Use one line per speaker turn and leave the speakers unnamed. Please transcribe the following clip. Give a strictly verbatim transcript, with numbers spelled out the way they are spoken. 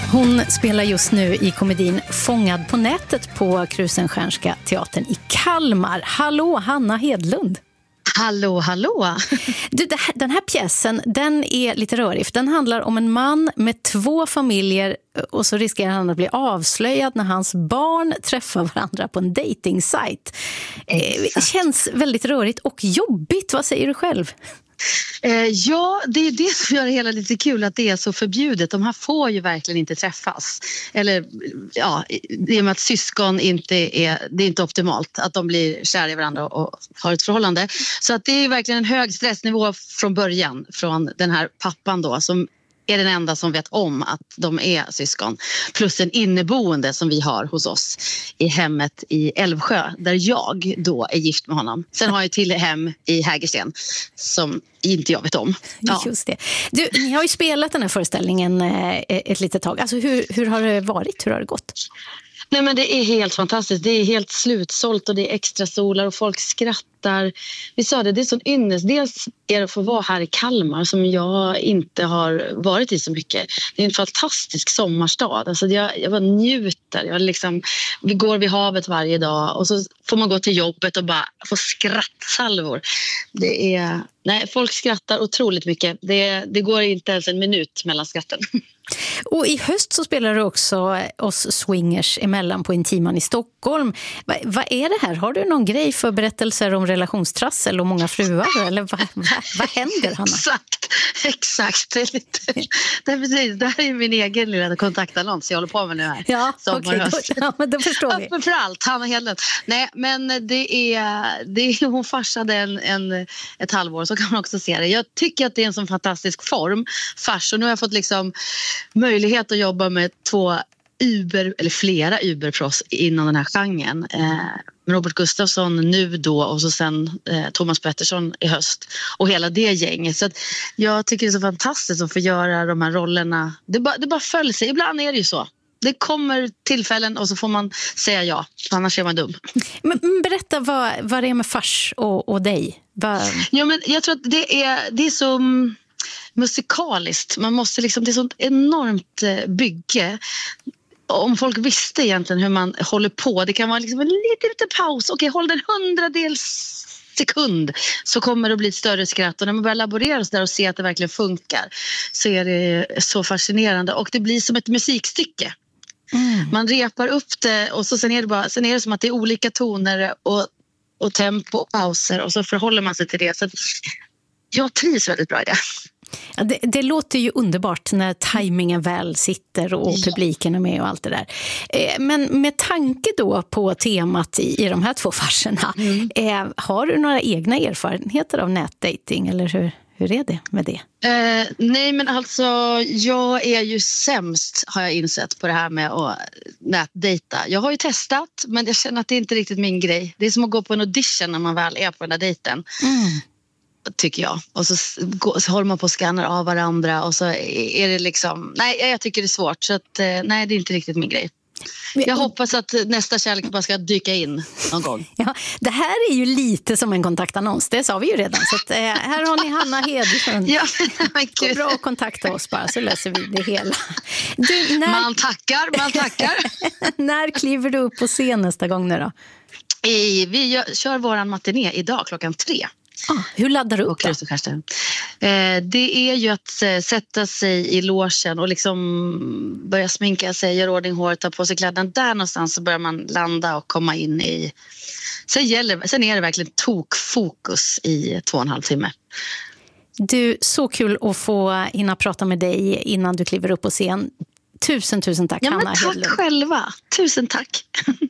Hon spelar just nu i komedin Fångad på nätet på Krusenstjärnska teatern i Kalmar. Hallå, Hanna Hedlund.
Hallå, hallå.
Du, den här pjäsen, den är lite rörig. Den handlar om en man med två familjer och så riskerar han att bli avslöjad när hans barn träffar varandra på en dejtingsajt. Det känns väldigt rörigt och jobbigt. Vad säger du själv?
Eh, ja, det är det som gör det hela lite kul, att det är så förbjudet. De här får ju verkligen inte träffas. Eller ja, i och med att syskon inte är, det är inte optimalt att de blir kära i varandra och har ett förhållande. Så att det är verkligen en hög stressnivå från början från den här pappan då, som är den enda som vet om att de är syskon. Plus en inneboende som vi har hos oss i hemmet i Älvsjö, där jag då är gift med honom. Sen har jag till hem i Hägersten som inte jag vet om.
Ja. Just det. Du, ni har ju spelat den här föreställningen ett litet tag. Alltså hur, hur har det varit? Hur har det gått?
Nej, men det är helt fantastiskt. Det är helt slutsålt och det är extra solar och folk skrattar. Vi sa det, det är sån ynnest. Dels är det att få vara här i Kalmar som jag inte har varit i så mycket. Det är en fantastisk sommarstad. Alltså jag, jag bara njuter. Jag liksom, vi går vid havet varje dag och så får man gå till jobbet och bara få skrattsalvor. Det är, nej, folk skrattar otroligt mycket. Det, det går inte ens en minut mellan skratten.
Och i höst så spelar du också oss swingers emellan på Intiman i Stockholm. Va, vad är det här? Har du någon grej för berättelser om relationstrassel och många fruar? Eller vad va, va händer, Hanna?
Exakt, exakt. Det är, lite, det är precis, det här är min egen lilla kontaktannons jag håller på med nu här.
Ja, okej. Okay, ja, men då förstår vi.
Öppen för allt, Hanna Hedlund. Nej, men det är, det är hon farsade en, en, ett halvår, så kan man också se det. Jag tycker att det är en sån fantastisk form, fars. Och nu har jag fått liksom möjlighet att jobba med två Uber, eller flera Uberproffs inom den här genren. Eh, Robert Gustafsson nu då och så sen eh, Thomas Pettersson i höst. Och hela det gänget. Så att jag tycker det är så fantastiskt att få göra de här rollerna. Det bara, det bara följer sig. Ibland är det ju så. Det kommer tillfällen och så får man säga ja. Annars är man dum.
Men, men berätta vad, vad det är med fars och, och dig. Vad...
Ja, men jag tror att det är, det är så musikaliskt. Man måste liksom, det är sånt enormt bygge. Om folk visste egentligen hur man håller på. Det kan vara liksom en liten, liten paus. Okej, håll den hundradels sekund så kommer det att bli ett större skratt. Och när man börjar laborera så där och se att det verkligen funkar så är det så fascinerande. Och det blir som ett musikstycke. Mm. Man repar upp det och så sen är det, bara, sen är det som att det är olika toner och, och tempo och pauser och så förhåller man sig till det. Så att jag trivs väldigt bra i det.
Ja, det, det låter ju underbart när tajmingen väl sitter och ja. Publiken är med och allt det där. Eh, men med tanke då på temat i, i de här två farserna, mm. eh, har du några egna erfarenheter av nätdating eller hur, hur är det med det?
Eh, nej, men alltså jag är ju sämst, har jag insett, på det här med att nätdejta. Jag har ju testat, men jag känner att det är inte riktigt min grej. Det är som att gå på en audition när man väl är på den där dejten. Mm. Tycker jag. Och så, så håller man på och skannar av varandra och så är det liksom, nej, jag tycker det är svårt så att, nej, det är inte riktigt min grej. Jag hoppas att nästa kärlek bara ska dyka in någon gång.
Ja, det här är ju lite som en kontaktannons, det sa vi ju redan. Så att, eh, här har ni Hanna Hedlund.
Ja, men
Gå bra att kontakta oss bara så löser vi det hela. Du, när...
Man tackar, man tackar.
När kliver du upp på scen nästa gång nu då?
I, vi gör, kör våran matiné idag klockan tre.
Ah, hur laddar du upp då?
Eh, det är ju att eh, sätta sig i logen och liksom börja sminka sig, göra ordning hår, ta på sig kläderna. Där någonstans så börjar man landa och komma in i... Sen, gäller, sen är det verkligen tokfokus i två och en halv timme.
Du, så kul att få hinna prata med dig innan du kliver upp på scen. Tusen, tusen tack,
ja,
Hanna
men tack
Hedlund.
själva. Tusen tack.